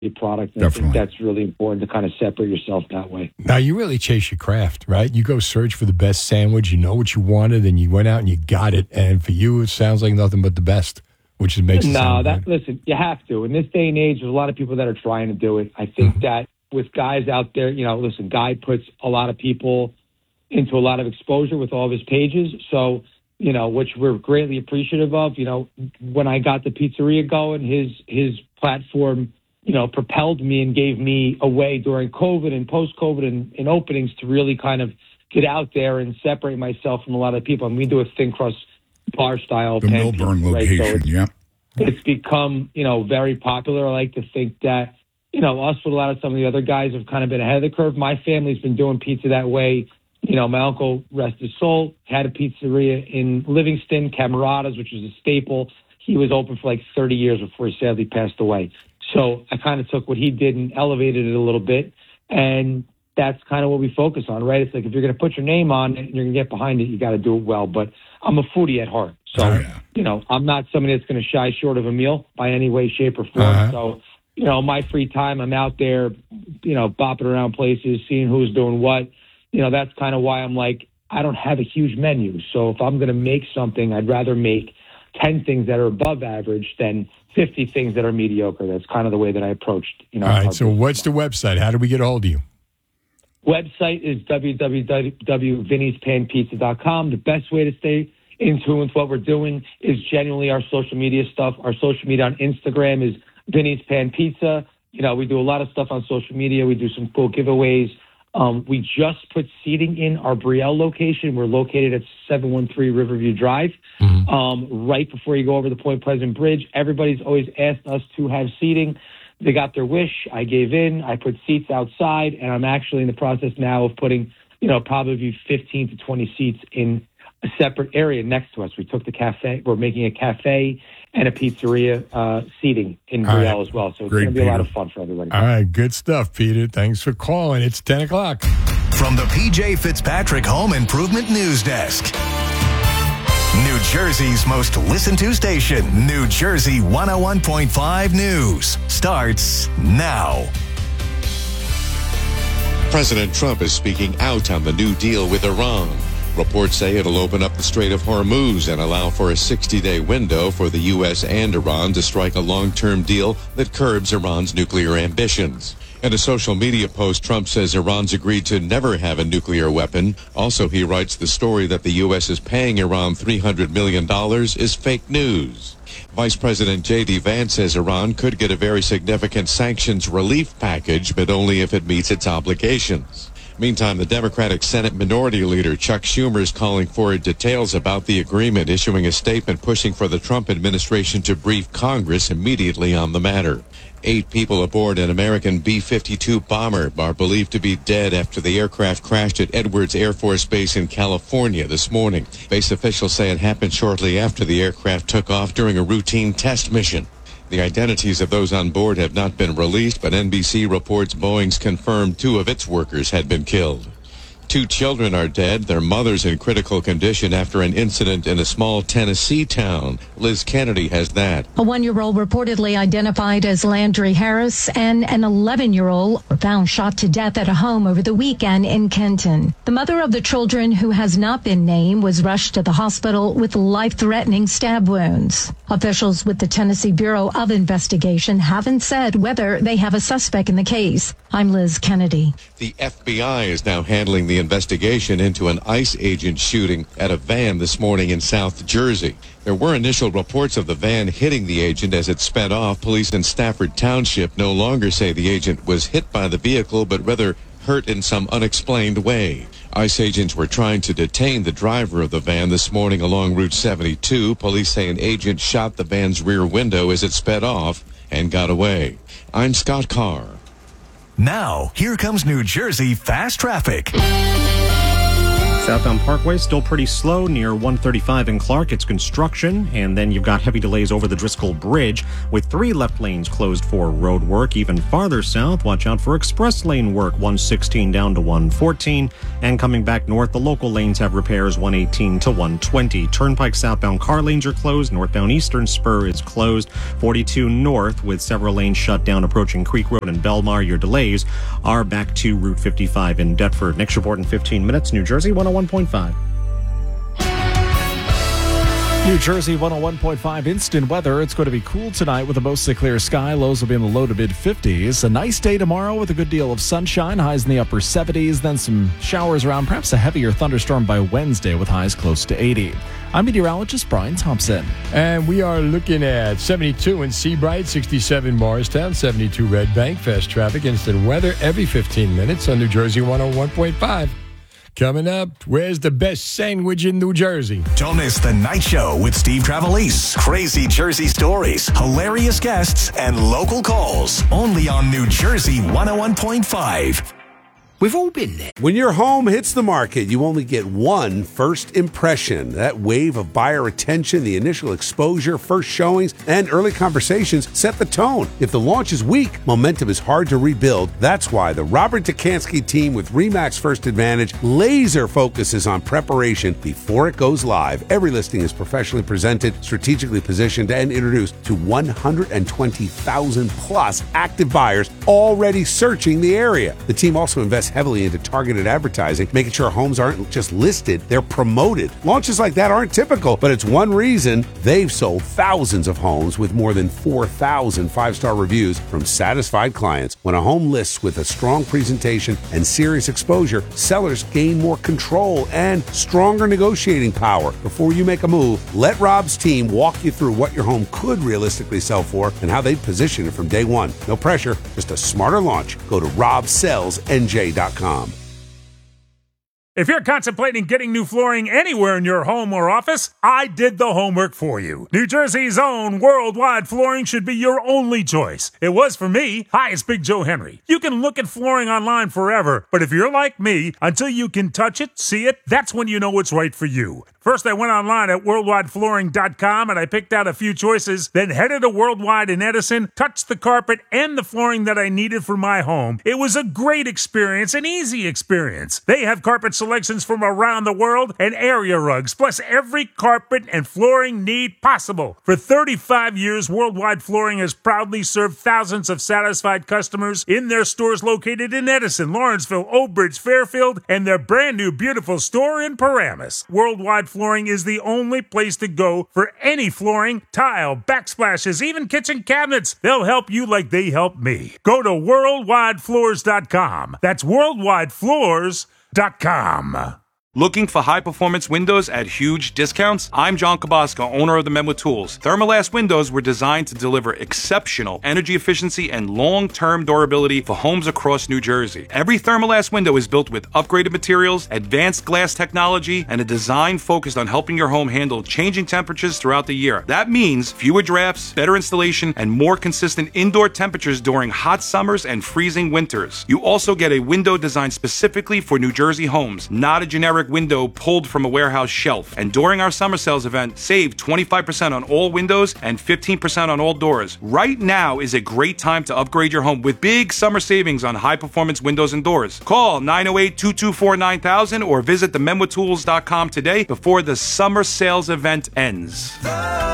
product. And I think that's really important to kind of separate yourself that way. Now, you really chase your craft, right? You go search for the best sandwich. You know what you wanted, and you went out and you got it. And for you, it sounds like nothing but the best, which makes it sound good. Listen, you have to. In this day and age, there's a lot of people that are trying to do it. I think that with guys out there, listen, Guy puts a lot of people into a lot of exposure with all of his pages. So, which we're greatly appreciative of. When I got the pizzeria going, his platform, propelled me and gave me a way during COVID and post-COVID and openings to really kind of get out there and separate myself from a lot of people. And we do a thin crust bar style. The Millburn location, right? So it's become, very popular. I like to think that, us with a lot of some of the other guys have kind of been ahead of the curve. My family's been doing pizza that way. My uncle, rest his soul, had a pizzeria in Livingston, Camaradas, which was a staple. He was open for like 30 years before he sadly passed away. So I kind of took what he did and elevated it a little bit. And that's kind of what we focus on, right? It's like if you're going to put your name on it and you're going to get behind it, you got to do it well. But I'm a foodie at heart. So, I'm not somebody that's going to shy short of a meal by any way, shape, or form. So, my free time, I'm out there, bopping around places, seeing who's doing what. That's kind of why I'm like, I don't have a huge menu. So if I'm going to make something, I'd rather make 10 things that are above average than 50 things that are mediocre. That's kind of the way that I approached, All right. So what's the website? How do we get a hold of you? Website is www.vinnyspanpizza.com. The best way to stay in tune with what we're doing is genuinely our social media stuff. Our social media on Instagram is Vinny's Pan Pizza. We do a lot of stuff on social media. We do some cool giveaways. We just put seating in our Brielle location. We're located at 713 Riverview Drive, right before you go over the Point Pleasant Bridge. Everybody's always asked us to have seating. They got their wish. I gave in. I put seats outside, and I'm actually in the process now of putting, probably 15 to 20 seats in a separate area next to us. We took the cafe. We're making a cafe and a pizzeria seating in Brielle as well. So it's going to be a lot of fun for everybody. All right. Good stuff, Peter. Thanks for calling. It's 10 o'clock. From the P.J. Fitzpatrick Home Improvement News Desk. New Jersey's most listened to station, New Jersey 101.5 News, starts now. President Trump is speaking out on the new deal with Iran. Reports say it'll open up the Strait of Hormuz and allow for a 60-day window for the U.S. and Iran to strike a long-term deal that curbs Iran's nuclear ambitions. In a social media post, Trump says Iran's agreed to never have a nuclear weapon. Also, he writes the story that the U.S. is paying Iran $300 million is fake news. Vice President J.D. Vance says Iran could get a very significant sanctions relief package, but only if it meets its obligations. Meantime, the Democratic Senate Minority Leader Chuck Schumer is calling for details about the agreement, issuing a statement pushing for the Trump administration to brief Congress immediately on the matter. 8 people aboard an American B-52 bomber are believed to be dead after the aircraft crashed at Edwards Air Force Base in California this morning. Base officials say it happened shortly after the aircraft took off during a routine test mission. The identities of those on board have not been released, but NBC reports Boeing's confirmed 2 of its workers had been killed. 2 children are dead, their mothers in critical condition after an incident in a small Tennessee town. Liz Kennedy has that. A 1-year-old reportedly identified as Landry Harris and an 11-year-old were found shot to death at a home over the weekend in Kenton. The mother of the children, who has not been named, was rushed to the hospital with life-threatening stab wounds. Officials with the Tennessee Bureau of Investigation haven't said whether they have a suspect in the case. I'm Liz Kennedy. The FBI is now handling the investigation into an ICE agent shooting at a van this morning in South Jersey. There were initial reports of the van hitting the agent as it sped off. Police in Stafford Township no longer say the agent was hit by the vehicle, but rather hurt in some unexplained way. ICE agents were trying to detain the driver of the van this morning along Route 72. Police say an agent shot the van's rear window as it sped off and got away. I'm Scott Carr. Now, here comes New Jersey Fast Traffic. Southbound Parkway still pretty slow near 135 in Clark. It's construction, and then you've got heavy delays over the Driscoll Bridge with 3 left lanes closed for road work. Even farther south, watch out for express lane work, 116 down to 114. And coming back north, the local lanes have repairs, 118 to 120. Turnpike southbound car lanes are closed. Northbound Eastern Spur is closed. 42 north with several lanes shut down approaching Creek Road and Belmar. Your delays are back to Route 55 in Deptford. Next report in 15 minutes, New Jersey 101.5. New Jersey 101.5 instant weather. It's going to be cool tonight with a mostly clear sky. Lows will be in the low to mid 50s. A nice day tomorrow with a good deal of sunshine. Highs in the upper 70s. Then some showers around. Perhaps a heavier thunderstorm by Wednesday with highs close to 80. I'm meteorologist Brian Thompson. And we are looking at 72 in Seabright, 67 Morristown, 72 Red Bank. Fast traffic, instant weather every 15 minutes on New Jersey 101.5. Coming up, where's the best sandwich in New Jersey? Don't miss The Night Show with Steve Trevelise. Crazy Jersey stories, hilarious guests, and local calls. Only on New Jersey 101.5. We've all been there. When your home hits the market, you only get one first impression. That wave of buyer attention, the initial exposure, first showings, and early conversations set the tone. If the launch is weak, momentum is hard to rebuild. That's why the Robert Dukansky team with RE/MAX First Advantage laser focuses on preparation before it goes live. Every listing is professionally presented, strategically positioned, and introduced to 120,000 plus active buyers already searching the area. The team also invests heavily into targeted advertising, making sure homes aren't just listed, they're promoted. Launches like that aren't typical, but it's one reason they've sold thousands of homes with more than 4,000 five-star reviews from satisfied clients. When a home lists with a strong presentation and serious exposure, sellers gain more control and stronger negotiating power. Before you make a move, let Rob's team walk you through what your home could realistically sell for and how they'd position it from day one. No pressure, just a smarter launch. Go to robsellsnj.com. If you're contemplating getting new flooring anywhere in your home or office, I did the homework for you. New Jersey's own Worldwide Flooring should be your only choice. It was for me. Hi, it's Big Joe Henry. You can look at flooring online forever, but if you're like me, until you can touch it, see it, that's when you know it's right for you. First, I went online at worldwideflooring.com and I picked out a few choices, then headed to Worldwide in Edison, touched the carpet and the flooring that I needed for my home. It was a great experience, an easy experience. They have carpet selections from around the world and area rugs, plus every carpet and flooring need possible. For 35 years, Worldwide Flooring has proudly served thousands of satisfied customers in their stores located in Edison, Lawrenceville, Oak Bridge, Fairfield, and their brand new beautiful store in Paramus. Worldwide Flooring is the only place to go for any flooring, tile, backsplashes, even kitchen cabinets. They'll help you like they help me. Go to worldwidefloors.com. That's worldwidefloors.com. Looking for high-performance windows at huge discounts? I'm John Kabasco, owner of the Men with Tools. Thermalast windows were designed to deliver exceptional energy efficiency and long-term durability for homes across New Jersey. Every Thermalast window is built with upgraded materials, advanced glass technology, and a design focused on helping your home handle changing temperatures throughout the year. That means fewer drafts, better installation, and more consistent indoor temperatures during hot summers and freezing winters. You also get a window designed specifically for New Jersey homes, not a generic window pulled from a warehouse shelf. And during our summer sales event, save 25% on all windows and 15% on all doors. Right now is a great time to upgrade your home with big summer savings on high-performance windows and doors. Call 908-224-9000 or visit themenwithtools.com today before the summer sales event ends.